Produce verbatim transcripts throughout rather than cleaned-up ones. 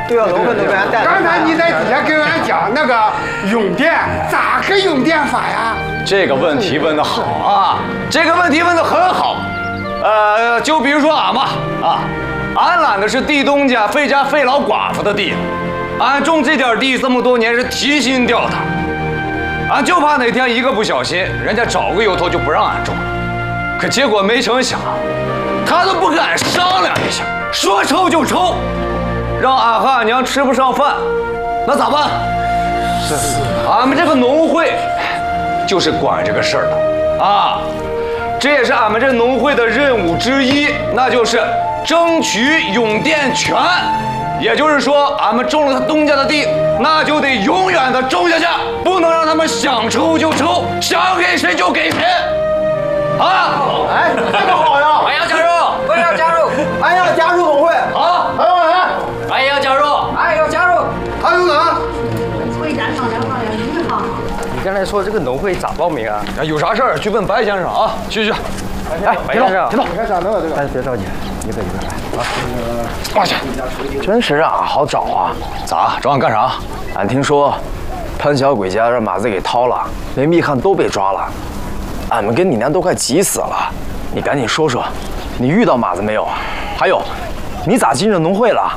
对啊，龙会都被俺带。 刚才你在底下跟俺讲那个用电，咋个用电法呀？ 这个问题问得好啊，这个问题问得很好。呃，就比如说俺嘛啊，俺揽的是地东家费家费老寡妇的地，俺种这点地这么多年是提心吊胆，俺就怕哪天一个不小心，人家找个由头就不让俺种。可结果没成想，他都不跟俺商量一下，说抽就抽，让俺和俺娘吃不上饭，那咋办？是是，俺们这个农会就是管这个事儿的啊。这也是俺们这农会的任务之一，那就是争取永电权。也就是说，俺们种了他东家的地，那就得永远的种下去，不能让他们想抽就抽，想给谁就给谁。啊！ 哎，这个好呀！ 俺要加入，我也要加入， 俺要加入农会。 好， 还有谁？ 俺也要加入，俺也要加入。 还有哪？ 会长商量商量，你好。 你刚才说这个农会咋报名啊？ 有啥事儿去问白先生啊，去去。 哎，白先生， 别动， 你看啥弄啊？这个？ 哎，别着急，一个一个来啊。 过去。 真是让俺好找啊！ 咋？找俺干啥？ 俺听说潘小鬼家让马子给掏了，连密汉都被抓了，俺们跟你娘都快急死了。你赶紧说说，你遇到马子没有？还有，你咋进这农会了？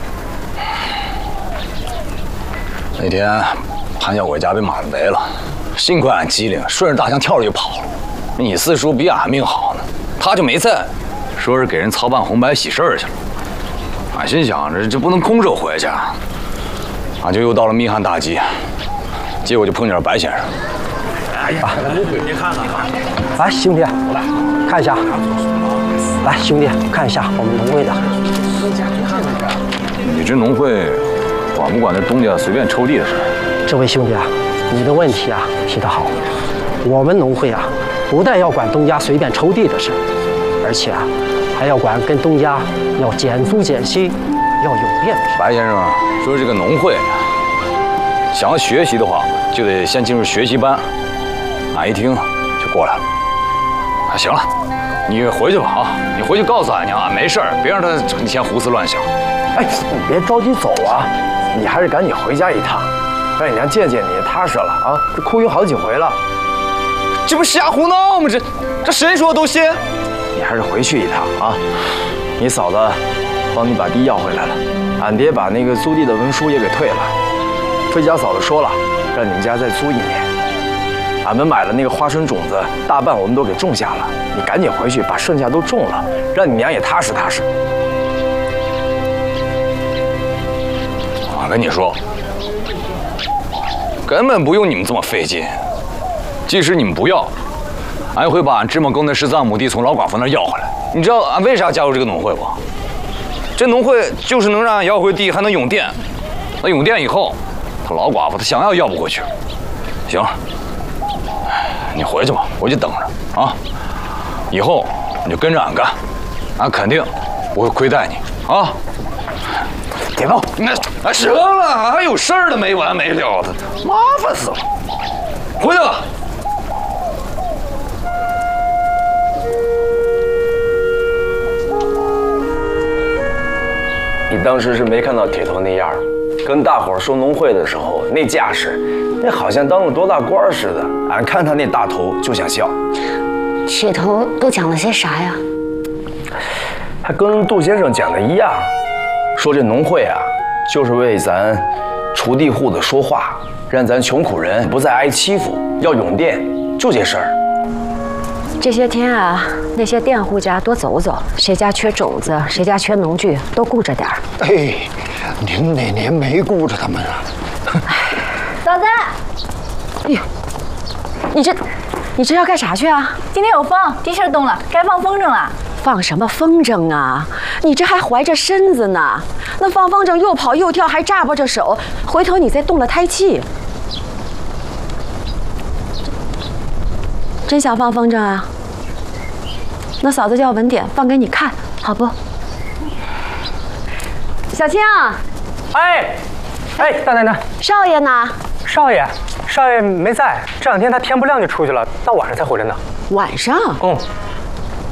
那天潘小鬼家被马子围了，幸亏俺机灵，顺着大墙跳着就跑了。你四叔比俺命好呢，他就没在，说是给人操办红白喜事去了。俺心想着这不能空手回去，俺就又到了密汉大集，结果就碰见了白先生。 哎呀，你看看，来兄弟，来看一下，来兄弟看一下我们农会的。 你这农会管不管这东家随便抽地的事？ 这位兄弟啊，你的问题啊提得好，我们农会啊。不但要管东家随便抽地的事，而且啊，还要管跟东家要减租减息、要永电的事。 白先生说，这个农会想要学习的话，就得先进入学习班。俺一听就过来了。啊，行了，你回去吧啊！你回去告诉俺娘，俺没事儿，别让她成天胡思乱想。 哎，你别着急走啊，你还是赶紧回家一趟，让你娘见见你，踏实了啊！这哭晕好几回了。 这不瞎胡闹吗？这这谁说都信？ 你还是回去一趟啊！你嫂子帮你把地要回来了，俺爹把那个租地的文书也给退了。费家嫂子说了，让你们家再租一年。俺们买了那个花生种子，大半我们都给种下了。你赶紧回去把剩下都种了，让你娘也踏实踏实。 我跟你说，根本不用你们这么费劲。即使你们不要，俺也会把俺芝麻沟那十三亩地从老寡妇那儿要回来。你知道俺为啥加入这个农会不？这农会就是能让俺要回地，还能永电。那永电以后，他老寡妇他想要要不回去。行，你回去吧，回去等着啊。以后你就跟着俺干，俺肯定不会亏待你啊。 别闹！ 那哎，行了，还有事儿的没完没了的，麻烦死了。回去吧。 你当时是没看到铁头那样，跟大伙儿说农会的时候那架势，那好像当了多大官似的。俺看他那大头就想笑。 铁头都讲了些啥呀？ 他跟杜先生讲的一样，说这农会啊，就是为咱锄地户子说话，让咱穷苦人不再挨欺负，要永电，就这事儿。 这些天啊，那些佃户家多走走，谁家缺种子，谁家缺农具，都顾着点儿。 哎，您哪年没顾着他们啊？ 嫂子，哎呦，你这，你这要干啥去啊？ 今天有风，地势动了，该放风筝了。 放什么风筝啊？你这还怀着身子呢，那放风筝又跑又跳，还扎巴着手，回头你再动了胎气。真想放风筝啊？那嫂子叫文典放给你看，好不？小青， 哎，哎，大奶奶， 少爷呢？ 少爷，少爷没在，这两天他天不亮就出去了，到晚上才回来呢。 晚上？ 嗯，